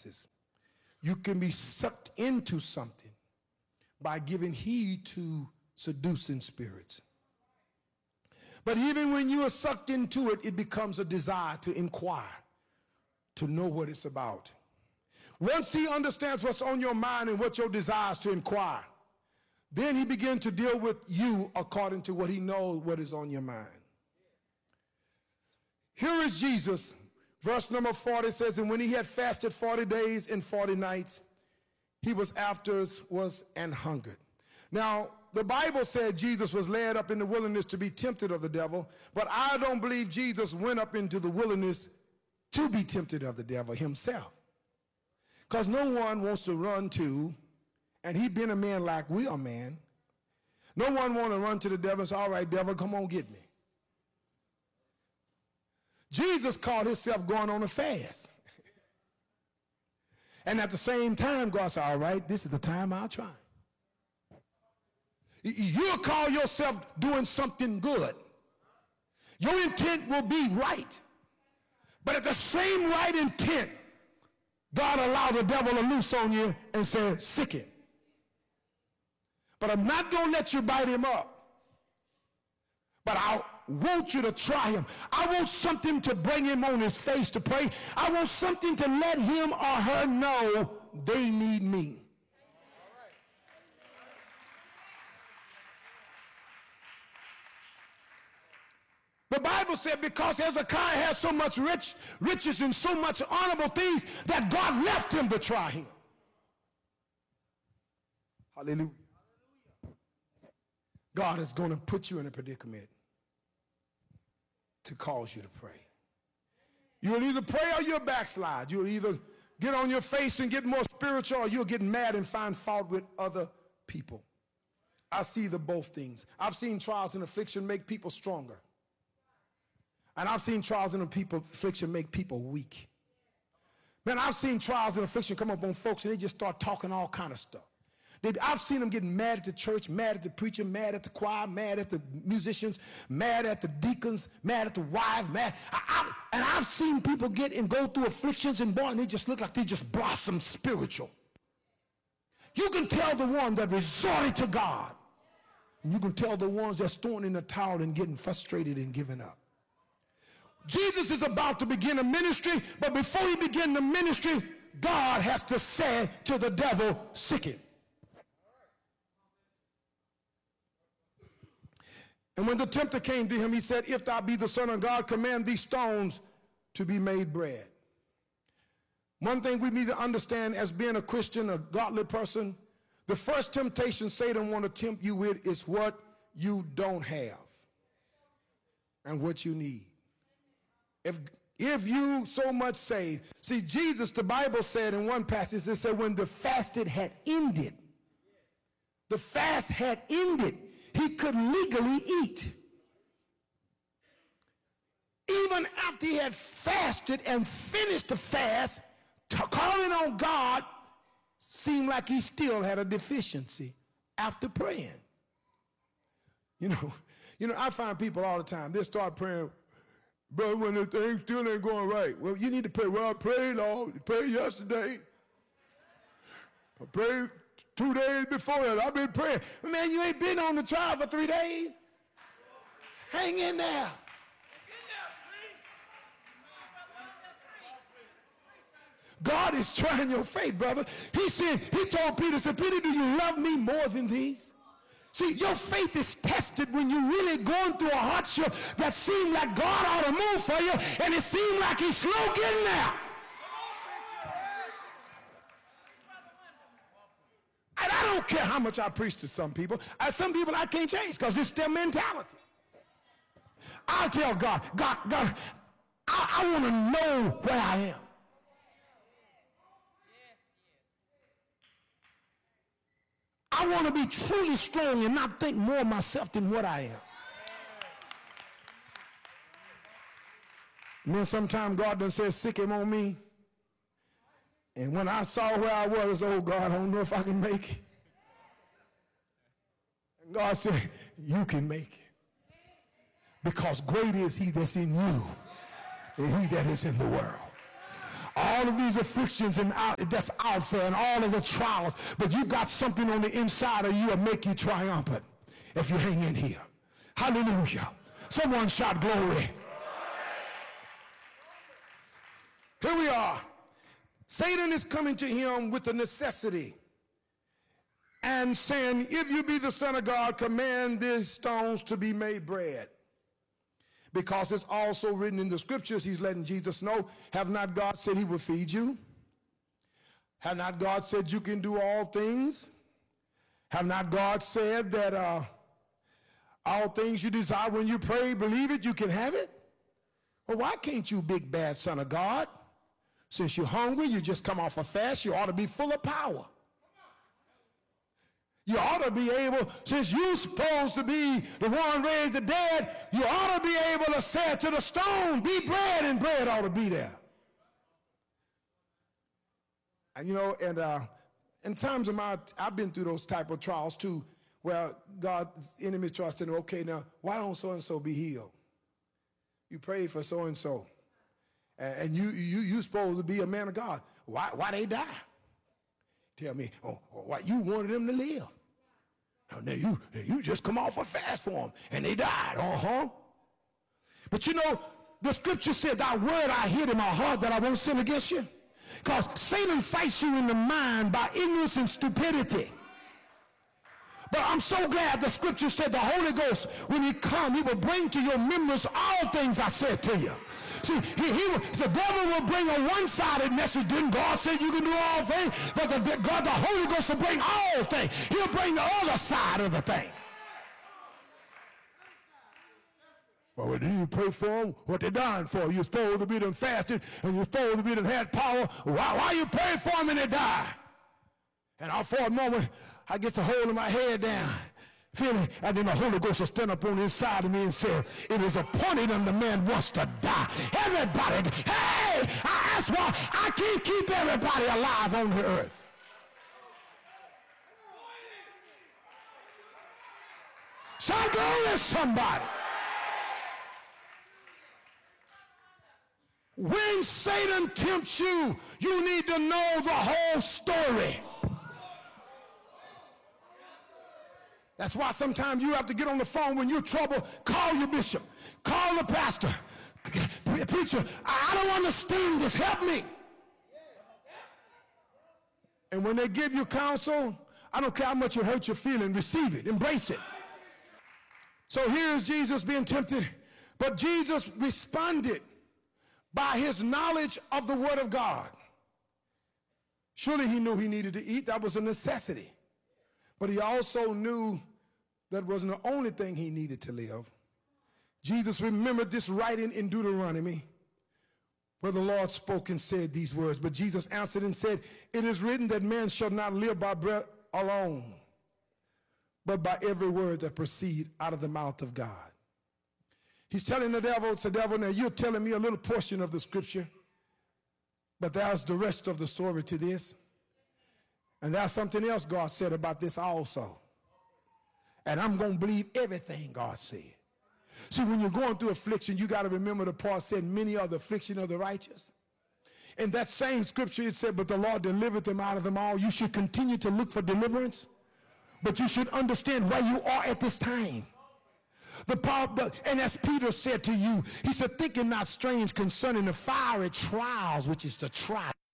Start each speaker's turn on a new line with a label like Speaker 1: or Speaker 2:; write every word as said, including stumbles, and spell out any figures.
Speaker 1: consequences. You can be sucked into something by giving heed to seducing spirits. But even when you are sucked into it, it becomes a desire to inquire, to know what it's about. Once he understands what's on your mind and what your desires to inquire, then he begins to deal with you according to what he knows what is on your mind. Here is Jesus. Verse number forty says, and when he had fasted forty days and forty nights, he was afterwards and hungered. Now, the Bible said Jesus was led up in the wilderness to be tempted of the devil, but I don't believe Jesus went up into the wilderness to be tempted of the devil himself. Because no one wants to run to, and he been a man like we are man, no one want to run to the devil and say, all right, devil, come on, get me. Jesus called himself going on a fast. And at the same time, God said, all right, this is the time I'll try. You'll call yourself doing something good. Your intent will be right. But at the same right intent, God allowed the devil to loose on you and said, sick him. But I'm not going to let you bite him up. But I want you to try him. I want something to bring him on his face to pray. I want something to let him or her know they need me. The Bible said because Hezekiah had so much rich, riches and so much honorable things that God left him to try him. Hallelujah. God is going to put you in a predicament to cause you to pray. You'll either pray or you'll backslide. You'll either get on your face and get more spiritual, or you'll get mad and find fault with other people. I see the both things. I've seen trials and affliction make people stronger. And I've seen trials and people, affliction make people weak. Man, I've seen trials and affliction come up on folks and they just start talking all kind of stuff. They, I've seen them getting mad at the church, mad at the preacher, mad at the choir, mad at the musicians, mad at the deacons, mad at the wife, mad. I, I, and I've seen people get and go through afflictions and boy, and they just look like they just blossom spiritual. You can tell the one that resorted to God, and you can tell the ones that's throwing in the towel and getting frustrated and giving up. Jesus is about to begin a ministry, but before he begins the ministry, God has to say to the devil, sick him. And when the tempter came to him, he said, if thou be the Son of God, command these stones to be made bread. One thing we need to understand as being a Christian, a godly person, the first temptation Satan want to tempt you with is what you don't have and what you need. If, if you so much say, see, Jesus, the Bible said in one passage, it said when the fasted had ended, the fast had ended, he could legally eat. Even after he had fasted and finished the fast, calling on God seemed like he still had a deficiency after praying. You know, you know, I find people all the time, they start praying, brother, when the thing still ain't going right. Well, you need to pray. Well, I prayed, Lord. I prayed yesterday. I prayed two days before that. I've been praying. Man, you ain't been on the trial for three days. Hang in there. God is trying your faith, brother. He said, he told Peter, said, Peter, do you love me more than these? See, your faith is tested when you're really going through a hardship that seemed like God ought to move for you, and it seemed like he's slow getting there. And I don't care how much I preach to some people. I, some people I can't change because it's their mentality. I'll tell God, God, God, I, I want to know where I am. I want to be truly strong and not think more of myself than what I am. And then sometimes God done said, sick him on me. And when I saw where I was, I said, oh God, I don't know if I can make it. And God said, you can make it. Because great is he that's in you than he that is in the world. all of these afflictions and out, that's out there and all of the trials, but you got something on the inside of you that make you triumphant if you hang in here. Hallelujah. Someone shout glory. Here we are. Satan is coming to him with the necessity and saying, if you be the Son of God, command these stones to be made bread. Because it's also written in the scriptures, he's letting Jesus know, have not God said he will feed you? Have not God said you can do all things? Have not God said that uh, all things you desire when you pray, believe it, you can have it? Well, why can't you, big bad Son of God? Since you're hungry, you just come off a fast, you ought to be full of power. You ought to be able, since you're supposed to be the one raised the dead, you ought to be able to say to the stone, be bread, and bread ought to be there. And you know, and uh, in times of my, I've been through those type of trials too, where God's enemy tries to know, okay, now, why don't so-and-so be healed? You prayed for so-and-so, and you, you, you supposed to be a man of God. Why, why they die? Tell me, oh, why you wanted them to live? Now you, you just come off a fast for them, and they died. Uh-huh. But you know, the scripture said, thy word I hid in my heart that I won't sin against you. Because Satan fights you in the mind by ignorance and stupidity. But I'm so glad the scripture said the Holy Ghost, when he come, he will bring to your remembrance all things I said to you. See, he, he, the devil will bring a one-sided message. Didn't God say you can do all things? But the, God, the Holy Ghost will bring all things. He'll bring the other side of the thing. Well, what did you pray for them? What they dying for? You're supposed to be them fasted, and you're supposed to be them had power. Why, why you pray for them and they die? And I, for a moment, I get to hold my head down, feeling, and then the Holy Ghost will stand up on the inside of me and say, it is appointed unto man wants to die. Everybody, hey, I, that's why I can't keep everybody alive on the earth. Shout glory to somebody. When Satan tempts you, you need to know the whole story. That's why sometimes you have to get on the phone when you're in trouble. Call your bishop. Call the pastor. Preacher, I don't understand this. Help me. And when they give you counsel, I don't care how much it hurts your feeling, receive it, embrace it. So here is Jesus being tempted, but Jesus responded by his knowledge of the word of God. Surely he knew he needed to eat. That was a necessity. But he also knew that wasn't the only thing he needed to live. Jesus remembered this writing in Deuteronomy, where the Lord spoke and said these words. But Jesus answered and said, it is written that man shall not live by bread alone, but by every word that proceeds out of the mouth of God. He's telling the devil, it's the devil, now you're telling me a little portion of the scripture, but there's the rest of the story to this. And there's something else God said about this also. And I'm going to believe everything God said. See, when you're going through affliction, you got to remember the part said, many are the affliction of the righteous. In that same scripture, it said, but the Lord delivered them out of them all. You should continue to look for deliverance, but you should understand where you are at this time. The power, and as Peter said to you, he said, thinking not strange concerning the fiery trials, which is the trial.